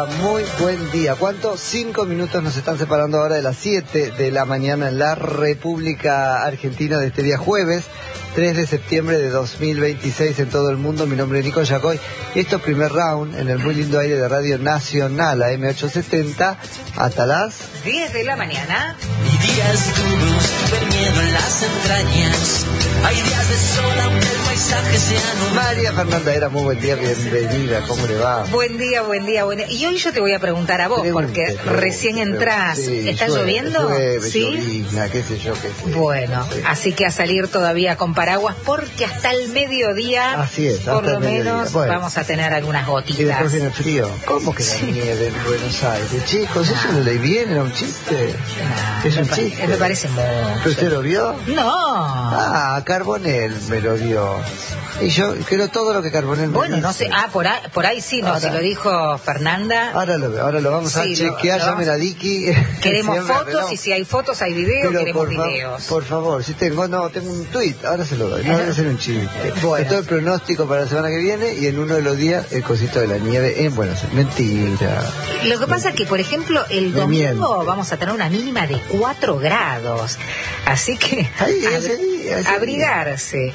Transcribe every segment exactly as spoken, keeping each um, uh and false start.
día, muy buen día. ¿Cuánto? Cinco minutos nos están separando ahora de las siete de la mañana en la República Argentina de este día jueves, tres de septiembre de dos mil veintiséis en todo el mundo. Mi nombre es Nico Yacoy. Esto es Primer Round en el muy lindo aire de Radio Nacional, A M ochocientos setenta, hasta las diez de la mañana. Y días duros, tuve el miedo en las entrañas. Hay días de sol, aunque el paisaje sea nublado. María Fernanda Era, muy buen día, bienvenida, ¿cómo le va? Buen día, buen día, buen día. Y hoy yo te voy a preguntar a vos, Pregunte, porque pregunte, recién entrás. sí, ¿Está llueve, lloviendo? Llueve, ¿Sí? llovizna, qué sé yo, qué sé. Bueno, Sí. así que a salir todavía con paraguas, porque hasta el mediodía, Así es, hasta por lo el mediodía. menos, Bueno. vamos a tener algunas Y gotitas. después viene el frío. ¿Cómo que la Sí. nieve en Buenos Aires? Chicos, ¿eso Ah. no leí bien? ¿Era un chiste? Nah, es me un pa- chiste. Me parece ¿Pero mucho. usted lo vio? No. Ah, Carbonell me lo dio. Y yo creo todo lo que Carbonell me Bueno, dice. no sé. Ah, por ahí, por ahí sí, no. Ahora- Si lo dijo Fernanda. Ahora lo, ahora lo vamos a Sí, lo- chequear, lo llamen vamos- a Dicky. Queremos Siempre fotos, arreglamos. y si hay fotos, hay videos, Pero queremos por, fa- videos. por favor, si tengo, no, tengo un tweet, ahora se lo doy, no voy a hacer un chiste. Bueno. Todo el pronóstico para la semana que viene y en uno de los días el cosito de la nieve en Buenos Aires. Mentira. Lo que pasa es que, por ejemplo, el Me domingo miente. vamos a tener una mínima de cuatro grados. Así que Ahí, abri- ese día, ese abrigarse.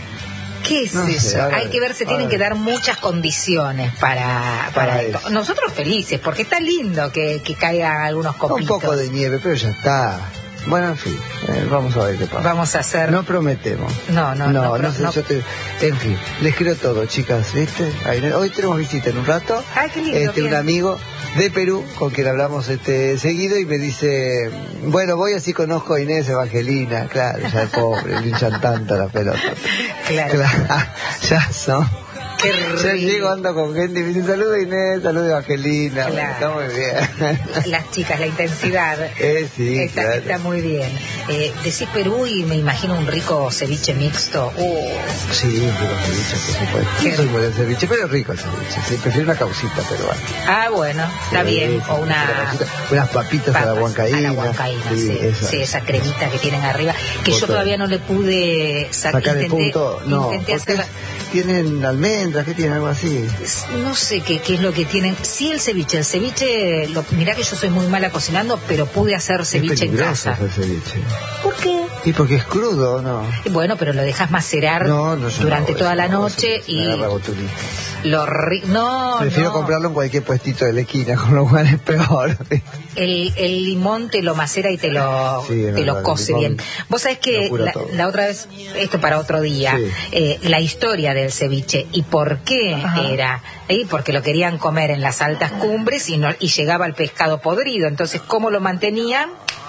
¿Qué es No sé, eso? a ver, Hay que ver, se a tienen ver. que dar muchas condiciones para, para, Para esto. eso. Nosotros felices, porque está lindo que, que caigan algunos Un copitos. poco de nieve, pero ya está. Bueno, en fin, eh, vamos a ver qué pasa. Vamos a hacer... No prometemos. No, no, no, no, pero- sé, no. yo te... En fin, les creo todo, chicas, ¿viste? Ahí- Hoy tenemos visita en un rato. Ay, qué lindo, Este, un bien. amigo de Perú con quien hablamos este seguido y me dice, bueno, voy así conozco a Inés Evangelina. Claro, ya pobre, le hinchan tanto la pelota. Claro. Claro, ya son. Qué Ya rico. llego, ando con gente y me dice, saludos Inés, saludos Evangelina. Claro. Está muy bien. Las chicas, la intensidad. Eh, sí, está, claro. está muy bien. Eh, decís Perú y me imagino un rico ceviche mixto. Uh, Sí, rico ceviche, por supuesto. Qué Yo soy muy de ceviche, pero rico el ceviche. Sí, prefiero una causita peruana. Ah, bueno, está Sí, bien. sí, O una... causita. Unas papitas a la papas huancaína. a la huancaína, sí, Sí, esa. sí, esa cremita que tienen arriba, que yo Botón. todavía no le pude sa- Sacar el intenté, punto, no, intenté porque hacerla. tienen almendras, ¿qué tienen? Algo así. No sé qué, qué es lo que tienen. Sí, el ceviche. El ceviche, lo, mirá que yo soy muy mala cocinando, pero pude hacer ceviche es en peligroso casa. el ceviche. ¿Por qué? Y porque es crudo, ¿no? Bueno, pero lo dejas macerar No, no, yo durante no, toda eso la no, noche eso y me agarra botulismo. lo ri- no, Prefiero no. comprarlo en cualquier puestito de la esquina, con lo cual es peor. El, el limón te lo macera y te lo, Sí, es te lo verdad, el cose limón bien. Vos sabés que lo cura la, todo. la otra vez, esto para otro día, Sí. eh, la historia del ceviche y por qué Ajá. era, ¿eh? Porque lo querían comer en las altas cumbres y, no, y llegaba el pescado podrido. Entonces, ¿cómo lo mantenían?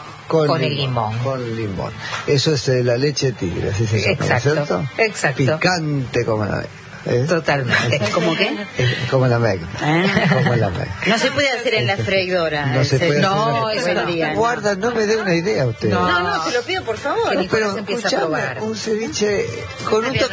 Con el limón. Con limón. Eso es eh, la leche de tigre, así se llama, Exacto, ¿cierto? exacto. Picante como la... ¿eh? Totalmente. ¿Cómo qué? Es como la Meg. Como la Meg. No se puede hacer en la freidora. No se puede no, hacer. eso Pero no. digan. Guarda, no me dé una idea usted. No. No, no, te lo pido por favor. Que Nicolás Pero empieza a escuchame, probar. un ceviche con un toque